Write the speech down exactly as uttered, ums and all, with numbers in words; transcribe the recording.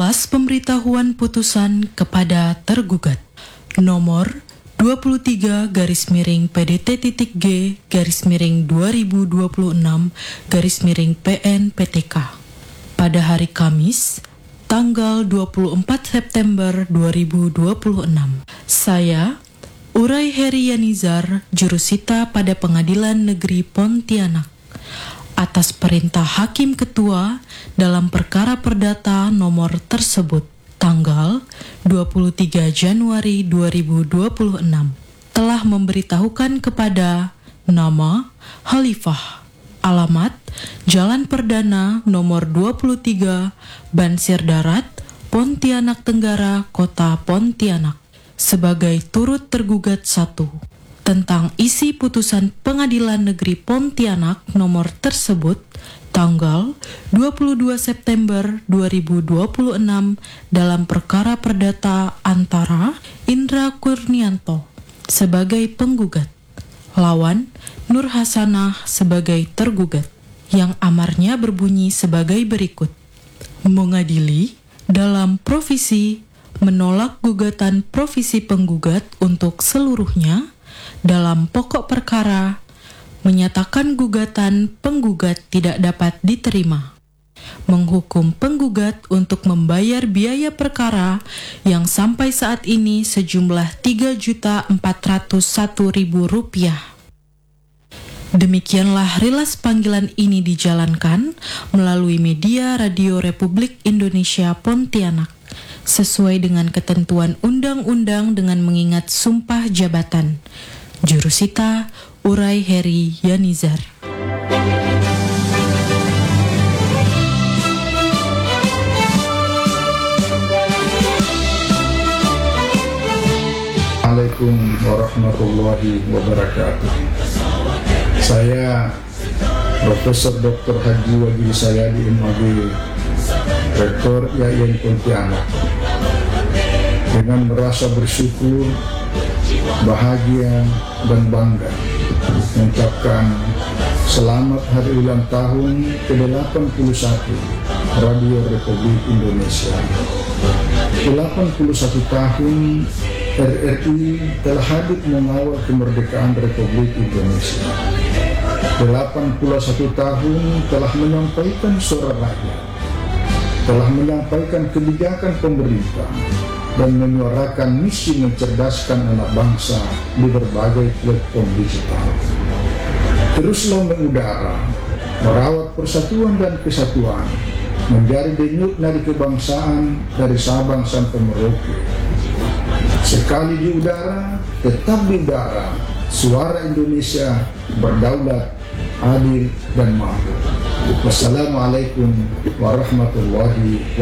Alas pemberitahuan putusan kepada tergugat nomor dua puluh tiga garis miring P D T titik G garis miring dua ribu dua puluh enam garis miring P N P T K pada hari Kamis tanggal dua puluh empat September dua ribu dua puluh enam. Saya Uray Heri Yanizar, jurusita pada Pengadilan Negeri Pontianak, atas perintah Hakim Ketua dalam perkara perdata nomor tersebut tanggal dua puluh tiga Januari dua ribu dua puluh enam telah memberitahukan kepada nama Khalifah, alamat Jalan Perdana nomor dua puluh tiga Bansir Darat, Pontianak Tenggara, Kota Pontianak, sebagai turut tergugat satu, tentang isi putusan Pengadilan Negeri Pontianak nomor tersebut tanggal dua puluh dua September dua ribu dua puluh enam dalam perkara perdata antara Indra Kurnianto sebagai penggugat lawan Nur Hasanah sebagai tergugat, yang amarnya berbunyi sebagai berikut. Mengadili dalam provisi menolak gugatan provisi penggugat untuk seluruhnya dalam pokok perkara, menyatakan gugatan penggugat tidak dapat diterima, menghukum penggugat untuk membayar biaya perkara yang sampai saat ini sejumlah tiga juta empat ratus satu ribu rupiah. Demikianlah rilas panggilan ini dijalankan melalui media Radio Republik Indonesia Pontianak, sesuai dengan ketentuan undang-undang dengan mengingat sumpah jabatan. Jurusita Uray Heri Yanizar. Assalamualaikum warahmatullahi wabarakatuh. Saya Profesor Doktor Haji Wagil Sayadi M A B, Rektor I A I N Pontianak, dengan merasa bersyukur, bahagia, dan bangga mengucapkan selamat hari ulang tahun ke delapan puluh satu Radio Republik Indonesia. delapan puluh satu tahun R R I telah hadir mengawal kemerdekaan Republik Indonesia. delapan puluh satu tahun telah menyampaikan suara rakyat, telah menyampaikan kebijakan pemerintah, dan menyuarakan misi mencerdaskan anak bangsa di berbagai platform digital. Teruslah mengudara, merawat persatuan dan kesatuan, menjadi denyut nadi kebangsaan dari Sabang sampai Merauke. Sekali di udara, tetap di udara, suara Indonesia berdaulat, adil, dan makmur. Wassalamualaikum warahmatullahi wabarakatuh.